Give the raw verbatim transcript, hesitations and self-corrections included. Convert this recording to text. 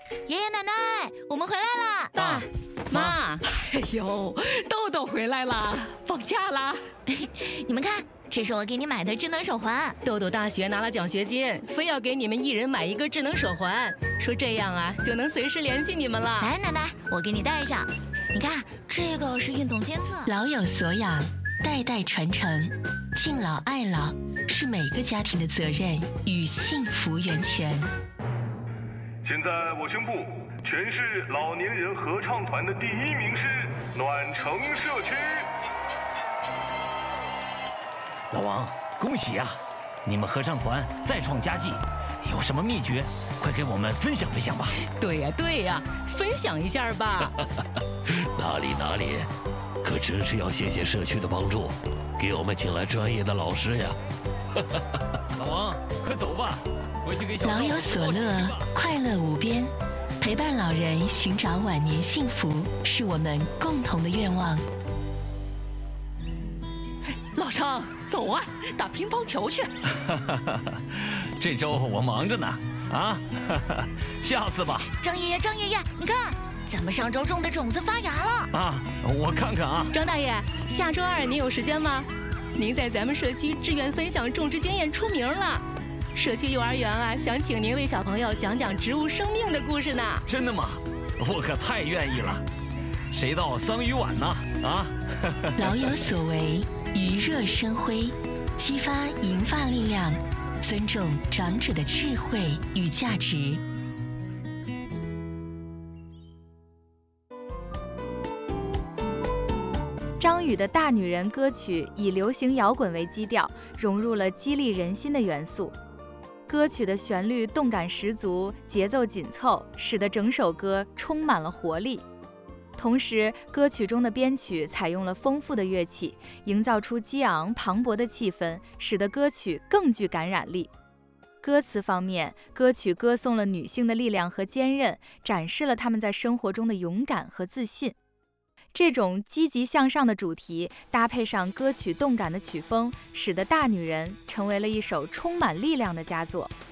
爷爷奶奶，我们回来啦！ 爸妈， 哎呦，豆豆回来啦，放假啦！ 你们看，这是我给你买的智能手环。 豆豆大学拿了奖学金，非要给你们一人买一个智能手环，说这样啊就能随时联系你们了。 来，奶奶，我给你戴上。你看，这个是运动监测。 老有所养，代代传承，敬老爱老是每个家庭的责任与幸福源泉。 现在我宣布，全市老年人合唱团的第一名是暖城社区。 老王，恭喜啊！你们合唱团再创佳绩，有什么秘诀？快给我们分享分享吧。 对呀对呀，分享一下吧。 哪里哪里，可真是要谢谢社区的帮助，给我们请来专业的老师呀。 老王，快走吧，回去给小老有所乐，快乐无边，陪伴老人寻找晚年幸福，是我们共同的愿望。 老张，走啊，打乒乓球去。 这周我忙着呢，啊，下次吧。 张爷爷，张爷爷，你看，咱们上周种的种子发芽了。 啊，我看看啊。 张大爷，下周二您有时间吗？您在咱们社区志愿分享种植经验出名了，社区幼儿园啊，想请您为小朋友讲讲植物生命的故事呢。 真的吗？我可太愿意了。谁到桑榆晚呢？啊！ 老有所为，余热生辉，激发银发力量，尊重长者的智慧与价值。 张宇的大女人歌曲以流行摇滚为基调，融入了激励人心的元素。歌曲的旋律动感十足，节奏紧凑，使得整首歌充满了活力。同时，歌曲中的编曲采用了丰富的乐器，营造出激昂磅礴的气氛，使得歌曲更具感染力。歌词方面，歌曲歌颂了女性的力量和坚韧，展示了她们在生活中的勇敢和自信。这种积极向上的主题，搭配上歌曲动感的曲风，使得《大女人》成为了一首充满力量的佳作。